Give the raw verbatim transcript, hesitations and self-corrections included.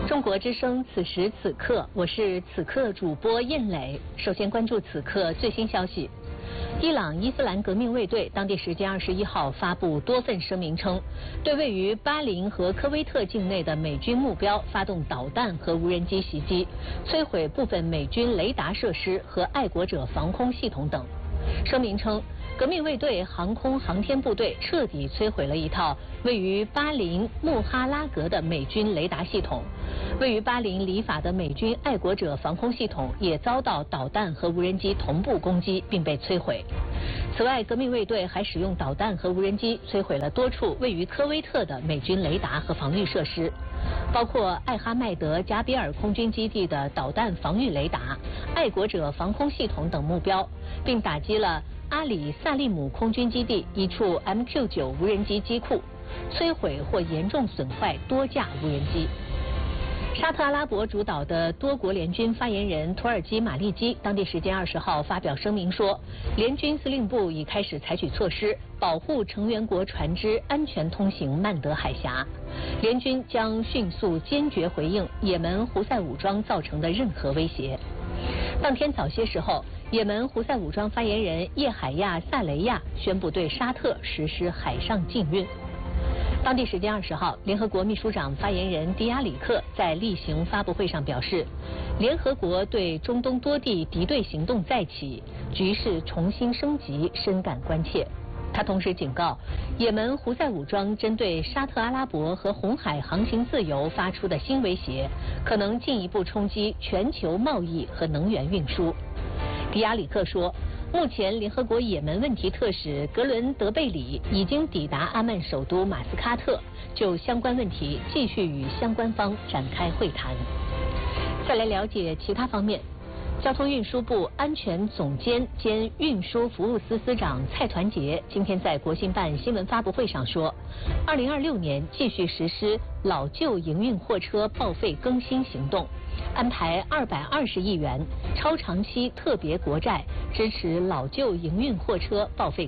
中国之声，此时此刻，我是此刻主播燕磊。首先关注此刻最新消息。伊朗伊斯兰革命卫队当地时间二十一号发布多份声明称，对位于巴林和科威特境内的美军目标发动导弹和无人机袭击，摧毁部分美军雷达设施和爱国者防空系统等。声明称，革命卫队航空航天部队彻底摧毁了一套位于巴林穆哈拉格的美军雷达系统，位于巴林里法的美军爱国者防空系统也遭到导弹和无人机同步攻击并被摧毁。此外，革命卫队还使用导弹和无人机摧毁了多处位于科威特的美军雷达和防御设施，包括艾哈迈德加比尔空军基地的导弹防御雷达、爱国者防空系统等目标，并打击了阿里萨利姆空军基地一处 M Q 九 无人机机库，摧毁或严重损坏多架无人机。沙特阿拉伯主导的多国联军发言人图尔基马利基当地时间二十号发表声明说，联军司令部已开始采取措施保护成员国船只安全通行曼德海峡，联军将迅速坚决回应也门胡塞武装造成的任何威胁。当天早些时候，也门胡塞武装发言人叶海亚萨雷亚宣布对沙特实施海上禁运。当地时间二十号，联合国秘书长发言人迪亚里克在例行发布会上表示，联合国对中东多地敌对行动再起，局势重新升级深感关切。他同时警告，也门胡塞武装针对沙特阿拉伯和红海航行自由发出的新威胁，可能进一步冲击全球贸易和能源运输。迪亚里克说，目前联合国也门问题特使格伦德贝里已经抵达阿曼首都马斯喀特，就相关问题继续与相关方展开会谈。再来了解其他方面。交通运输部安全总监兼运输服务司司长蔡团结今天在国新办新闻发布会上说，二零二六年继续实施老旧营运货车报废更新行动，安排二百二十亿元超长期特别国债支持老旧营运货车报废